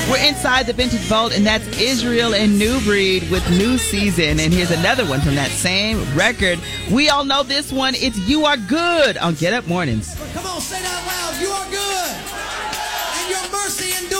We're inside the Vintage Vault, and that's Israel and New Breed with New Season. And here's another one from that same record. We all know this one. It's You Are Good on Get Up Mornings. Come on, say that loud. You are good. And your mercy endures.